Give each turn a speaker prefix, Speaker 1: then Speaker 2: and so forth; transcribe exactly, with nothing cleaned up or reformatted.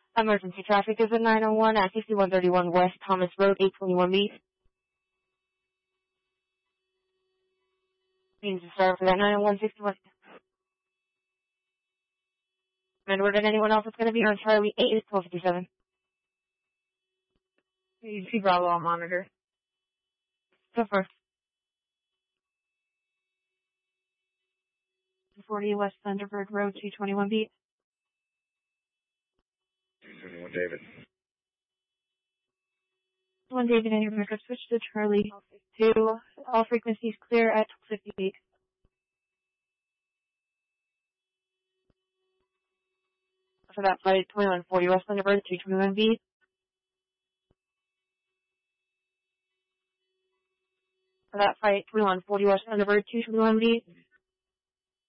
Speaker 1: Emergency traffic is at nine oh one at fifty-one thirty-one West Thomas Road, eight twenty-one B. Means to start for that nine oh one fifty-one. And word at anyone else that's going to be on Charlie eight is twelve fifty-seven.
Speaker 2: You see Bravo on monitor.
Speaker 1: So first. forty West Thunderbird Road, two twenty-one B.
Speaker 3: two twenty-one David.
Speaker 1: One David and your backup switch to Charlie two. All frequencies clear at twelve fifty-eight. For that flight, twenty-one forty West Thunderbird, two twenty-one B. For that flight, twenty-one forty West Thunderbird, two twenty-one B.